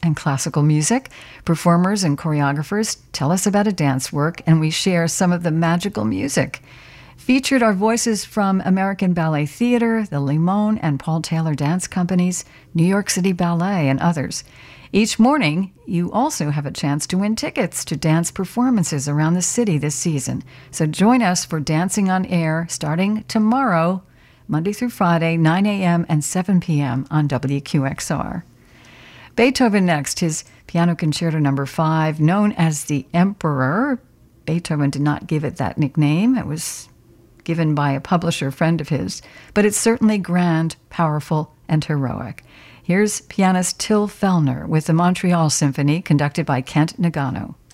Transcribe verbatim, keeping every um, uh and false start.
and classical music. Performers and choreographers tell us about a dance work, and we share some of the magical music. Featured are voices from American Ballet Theater, the Limon and Paul Taylor Dance Companies, New York City Ballet, and others. Each morning, you also have a chance to win tickets to dance performances around the city this season. So join us for Dancing on Air starting tomorrow, Monday through Friday, nine a.m. and seven p.m. on W Q X R. Beethoven next, his Piano Concerto Number five, known as the Emperor. Beethoven did not give it that nickname. It was given by a publisher friend of his, but it's certainly grand, powerful, and heroic. Here's pianist Till Fellner with the Montreal Symphony, conducted by Kent Nagano.